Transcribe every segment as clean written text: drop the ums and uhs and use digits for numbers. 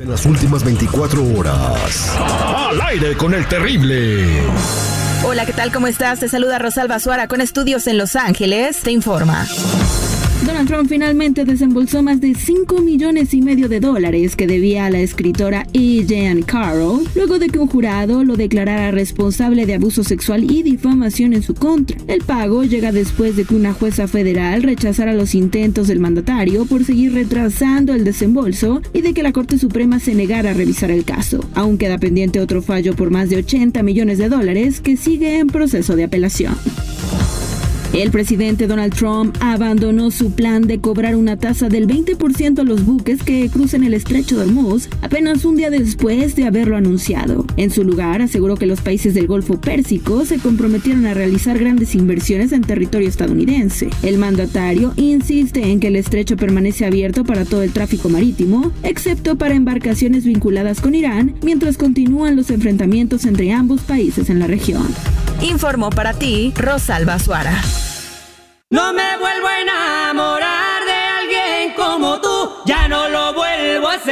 En las últimas 24 horas. Al aire con el terrible. Hola, ¿qué tal? ¿Cómo estás? Te saluda Rosalba Suara con estudios en Los Ángeles. Te informa. Donald Trump finalmente desembolsó más de $5,5 millones que debía a la escritora E. Jean Carroll, luego de que un jurado lo declarara responsable de abuso sexual y difamación en su contra. El pago llega después de que una jueza federal rechazara los intentos del mandatario por seguir retrasando el desembolso y de que la Corte Suprema se negara a revisar el caso. Aún queda pendiente otro fallo por más de $80 millones que sigue en proceso de apelación. El presidente Donald Trump abandonó su plan de cobrar una tasa del 20% a los buques que crucen el estrecho de Hormuz apenas un día después de haberlo anunciado. En su lugar, aseguró que los países del Golfo Pérsico se comprometieron a realizar grandes inversiones en territorio estadounidense. El mandatario insiste en que el estrecho permanece abierto para todo el tráfico marítimo, excepto para embarcaciones vinculadas con Irán, mientras continúan los enfrentamientos entre ambos países en la región. Informó para ti Rosalba Suara. No me vuelvo a enamorar de alguien como tú, ya no lo vuelvo a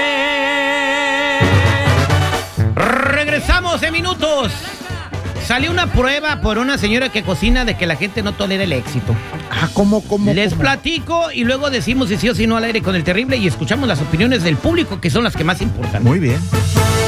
hacer. Regresamos en minutos. Salió una prueba por una señora que cocina de que la gente no tolera el éxito. ¿Cómo? Les platico y luego decimos si sí o si no al aire con el terrible y escuchamos las opiniones del público, que son las que más importan. Muy bien.